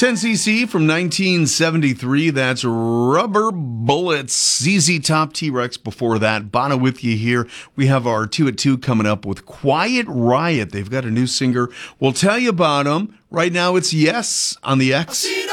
10cc from 1973. That's Rubber Bullets. ZZ Top, T-Rex before that. Bono with you here. We have our 2 at 2 coming up with Quiet Riot. They've got a new singer. We'll tell you about them. Right now it's Yes on the X.